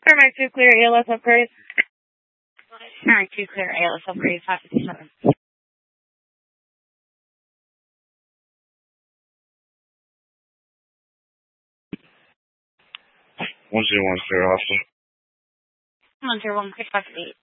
Paramount 2 clear ALS upgrade. Paramount 2 clear ALS upgrade 557. 101 clear hostile. 101 clear 558.